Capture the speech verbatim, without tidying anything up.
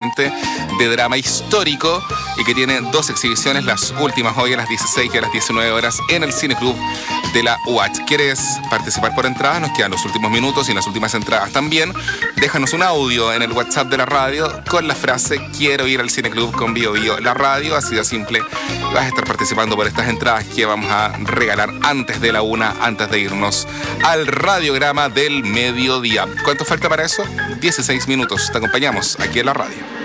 precisamente de drama histórico y que tiene dos exhibiciones, las últimas hoy a las dieciséis y a las diecinueve horas en el Cineclub de la U H. ¿Quieres participar por entrada? Nos quedan los últimos minutos y las últimas entradas también. Déjanos un audio en el WhatsApp de la radio con la frase quiero ir al Cineclub con Bio Bio, la radio, así de simple. Vas a estar participando por estas entradas que vamos a regalar antes de la una, antes de irnos al radiograma del mediodía. ¿Cuánto falta para eso? dieciséis minutos. Te acompañamos aquí en la radio.